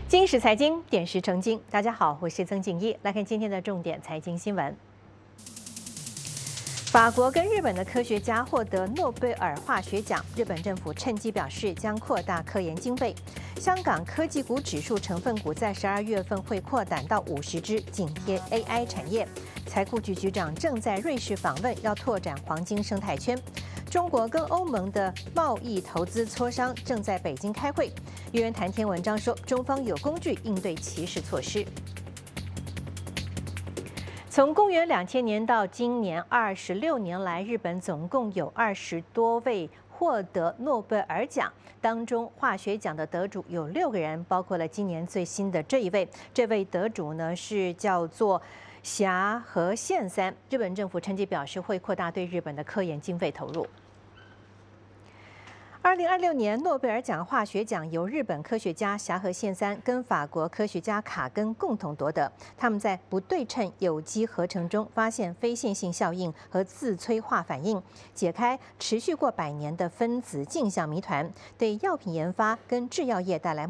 今时财经，点石成金。大家好，我是曾静怡，来看今天的重点财经新闻。法国跟日本的科学家获得诺贝尔化学奖，日本政府趁机表示将扩大科研经费。香港科技股指数成分股在12月份会扩展到50只，紧贴 AI 产业。财库局局长正在瑞士访问，要拓展黄金生态圈。中国跟欧盟的贸易投资磋商正在北京开会。议员谈天文章说，中方有工具应对歧视措施。从公元2000年到今年26年来，日本总共有20多位获得诺贝尔奖，当中化学奖的得主有6个人，包括了今年最新的这一位。这位得主呢是叫做霞和宪三。日本政府趁机表示会扩大对日本的科研经费投入。2026年诺贝尔奖化学奖由日本科学家霞和宪三跟法国科学家卡根共同夺得。他们在不对称有机合成中发现非线性效应和自催化反应，解开持续过100年的分子镜像谜团，对药品研发跟制药业带来